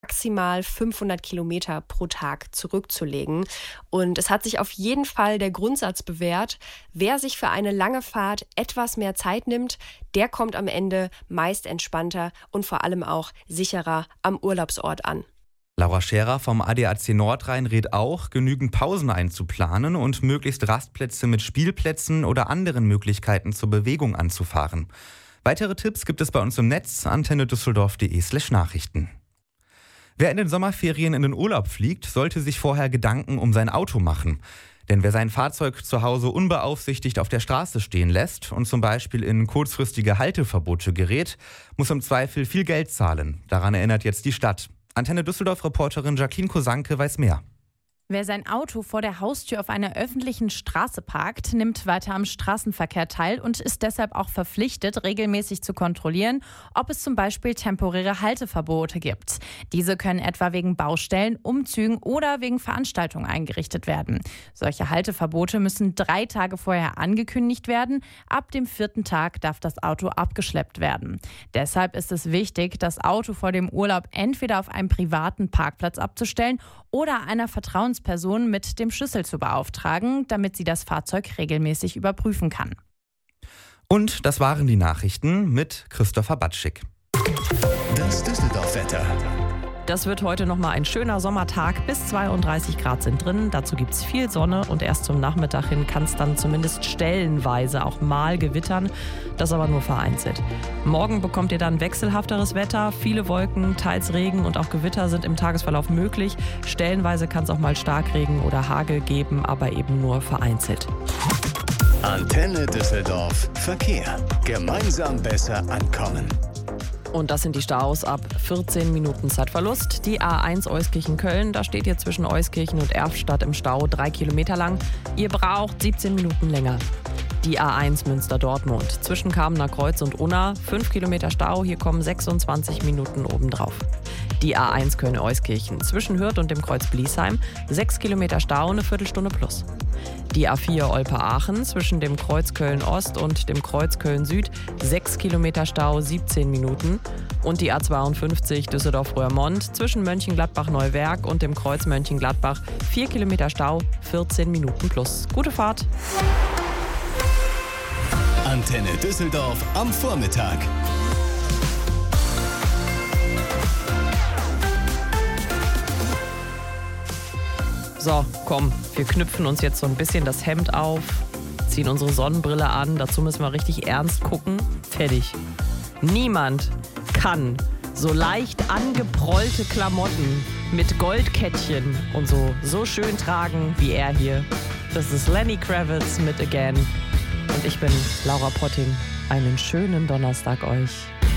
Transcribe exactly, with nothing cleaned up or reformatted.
maximal fünfhundert Kilometer pro Tag zurückzulegen. Und es hat sich auf jeden Fall der Grundsatz bewährt, wer sich für eine lange Fahrt etwas mehr Zeit nimmt, der kommt am Ende meist entspannter und vor allem auch sicherer am Urlaubsort an. Laura Scherer vom A D A C Nordrhein rät auch, genügend Pausen einzuplanen und möglichst Rastplätze mit Spielplätzen oder anderen Möglichkeiten zur Bewegung anzufahren. Weitere Tipps gibt es bei uns im Netz, antenne düsseldorf punkt de slash Nachrichten. Wer in den Sommerferien in den Urlaub fliegt, sollte sich vorher Gedanken um sein Auto machen. Denn wer sein Fahrzeug zu Hause unbeaufsichtigt auf der Straße stehen lässt und zum Beispiel in kurzfristige Halteverbote gerät, muss im Zweifel viel Geld zahlen. Daran erinnert jetzt die Stadt. Antenne Düsseldorf-Reporterin Jacqueline Kosanke weiß mehr. Wer sein Auto vor der Haustür auf einer öffentlichen Straße parkt, nimmt weiter am Straßenverkehr teil und ist deshalb auch verpflichtet, regelmäßig zu kontrollieren, ob es zum Beispiel temporäre Halteverbote gibt. Diese können etwa wegen Baustellen, Umzügen oder wegen Veranstaltungen eingerichtet werden. Solche Halteverbote müssen drei Tage vorher angekündigt werden. Ab dem vierten Tag darf das Auto abgeschleppt werden. Deshalb ist es wichtig, das Auto vor dem Urlaub entweder auf einem privaten Parkplatz abzustellen oder einer Vertrauensperson mit dem Schlüssel zu beauftragen, damit sie das Fahrzeug regelmäßig überprüfen kann. Und das waren die Nachrichten mit Christopher Batschik. Das Düsseldorf-Wetter. Das wird heute nochmal ein schöner Sommertag. Bis zweiunddreißig Grad sind drin. Dazu gibt es viel Sonne und erst zum Nachmittag hin kann es dann zumindest stellenweise auch mal gewittern. Das aber nur vereinzelt. Morgen bekommt ihr dann wechselhafteres Wetter. Viele Wolken, teils Regen und auch Gewitter sind im Tagesverlauf möglich. Stellenweise kann es auch mal Starkregen oder Hagel geben, aber eben nur vereinzelt. Antenne Düsseldorf Verkehr. Gemeinsam besser ankommen. Und das sind die Staus ab vierzehn Minuten Zeitverlust. Die A eins Euskirchen-Köln, da steht ihr zwischen Euskirchen und Erftstadt im Stau, drei Kilometer lang. Ihr braucht siebzehn Minuten länger. Die A eins Münster-Dortmund, zwischen Kamener Kreuz und Unna, fünf Kilometer Stau, hier kommen sechsundzwanzig Minuten obendrauf. Die A eins Köln-Euskirchen, zwischen Hürth und dem Kreuz Bliesheim, sechs Kilometer Stau, eine Viertelstunde plus. Die A vier Olpe-Aachen, zwischen dem Kreuz Köln-Ost und dem Kreuz Köln-Süd, sechs Kilometer Stau, siebzehn Minuten. Und die A zweiundfünfzig Düsseldorf-Röhrmond, zwischen Mönchengladbach-Neuwerk und dem Kreuz Mönchengladbach, vier Kilometer Stau, vierzehn Minuten plus. Gute Fahrt! Antenne Düsseldorf am Vormittag. So, komm, wir knüpfen uns jetzt so ein bisschen das Hemd auf, ziehen unsere Sonnenbrille an, dazu müssen wir richtig ernst gucken. Fertig. Niemand kann so leicht angeprollte Klamotten mit Goldkettchen und so, so schön tragen wie er hier. Das ist Lenny Kravitz mit Again. Und ich bin Laura Potting. Einen schönen Donnerstag euch.